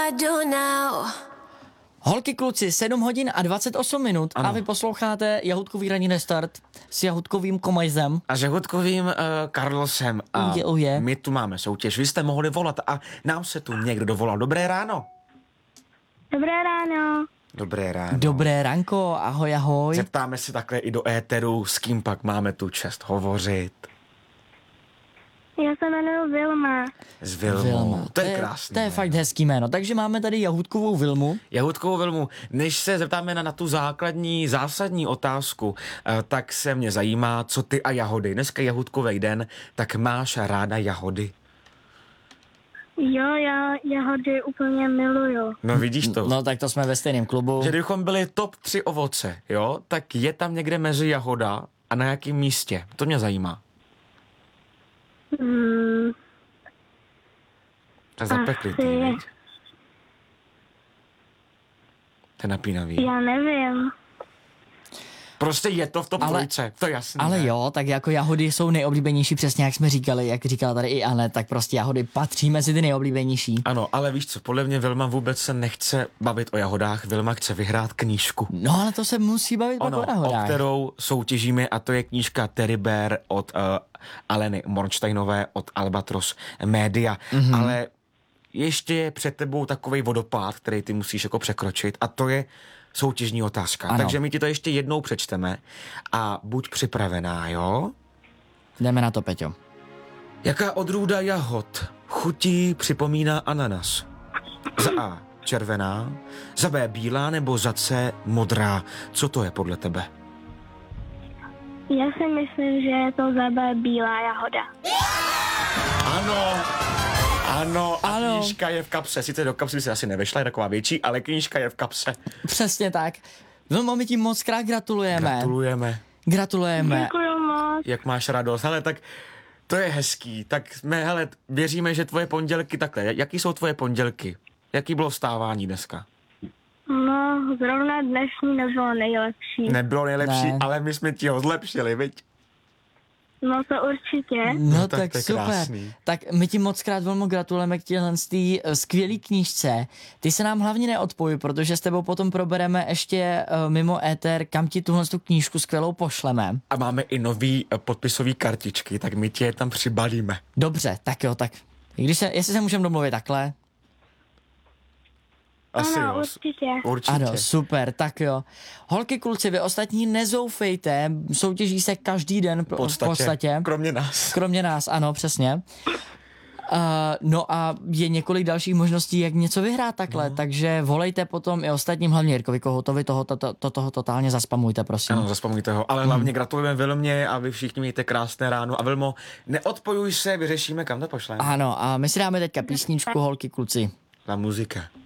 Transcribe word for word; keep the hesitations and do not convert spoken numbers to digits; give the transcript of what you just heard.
I do now? Holky, kluci, sedm hodin a dvacet osm minut Ano. a vy posloucháte Jahutkový ranní restart s Jahutkovým Komajzem. A Žehutkovým uh, Karlosem. A Je, oh je. my tu máme soutěž. Vy jste mohli volat a nám se tu někdo dovolal. Dobré ráno. Dobré ráno. Dobré ráno. Dobré ranko, ahoj, ahoj. Zeptáme se takhle i do éteru, s kým pak máme tu čest hovořit. Já se jmenuji Vilma. S Vilmou. Vilma. To je krásné. To je fakt hezký jméno. Takže máme tady Jahutkovou Vilmu. Jahutkovou Vilmu, než se zeptáme na, na tu základní, zásadní otázku, eh, tak se mě zajímá, co ty a jahody. Dneska je Jahutkovej den, tak máš ráda jahody? Jo, já jahody úplně miluju. No vidíš to. No tak to jsme ve stejném klubu. Že kdybychom byli top tři ovoce, jo, tak je tam někde mezi jahoda a na jakém místě? To mě zajímá. Hmm, To je zapeklitý, Asi. viď? To je napínavý. já nevím. Prostě je to v top Ale- trojce, to je jasné. Ale jo, tak jako jahody jsou nejoblíbenější, přesně jak jsme říkali, jak říkala tady i Anne, tak prostě jahody patří mezi ty nejoblíbenější. Ano, ale víš co, podle mě Vilma vůbec se nechce bavit o jahodách, Vilma chce vyhrát knížku. No ale to se musí bavit pak Ono, o o jahodách. kterou soutěžíme, a to je knížka Teddy Bear od uh, Aleny Mornsteinové od Albatros Media. Mm-hmm. Ale ještě je před tebou takovej vodopád, který ty musíš jako překročit, a to je soutěžní otázka. Ano. Takže my ti to ještě jednou přečteme a buď připravená, jo? Jdeme na to, Peťo. Jaká odrůda jahod chutí připomíná ananas? Za A červená, za B bílá nebo za C modrá. Co to je podle tebe? Já si myslím, že je to za B bílá jahoda. Ano, ano, a Ano. knížka je v kapse. Sice do kapsy by se asi nevešla, je taková větší, ale knížka je v kapse. Přesně tak. Vilmo, my ti moc krát gratulujeme. Gratulujeme. Gratulujeme. Děkuju moc. Jak máš radost. Hele, tak to je hezký. Tak jsme, hele, věříme, že tvoje pondělky takhle. Jaký jsou tvoje pondělky? Jaký bylo vstávání dneska? No, zrovna dnešní nebylo nejlepší. Nebylo nejlepší, Ne. ale my jsme ti ho zlepšili, viď? No to určitě. No, No, tak tak, to je super. krásný. Tak my ti moc krát velmi gratulujeme k těhle té skvělé knížce. Ty se nám hlavně neodpojuj, protože s tebou potom probereme ještě uh, mimo éter, kam ti tuhle tu knížku skvělou pošleme. A máme i nový eh, podpisový kartičky, tak my ti je tam přibalíme. Dobře, tak jo, tak. I když se, jestli se můžeme domluvit takhle. Asi Ano, jo. určitě. Určitě. Ano, super, tak jo. Holky, kluci, vy ostatní nezoufejte, soutěží se každý den v pro- podstatě, v podstatě. kromě nás. Kromě nás, ano, přesně. Uh, no a je několik dalších možností, jak něco vyhrát takhle, no. Takže volejte potom i ostatním, hlavně Jirkovi Kohotovi, toho, to, to, to, toho totálně zaspamujte, prosím. Ano, zaspomínejte ho, ale hlavně gratulujeme Vilmě a vy všichni mějte krásné ráno. A Vilmo, neodpojuj se, vyřešíme, kam to pošleme. Ano, a my si dáme teďka písničku, holky, kluci. Ta muzika.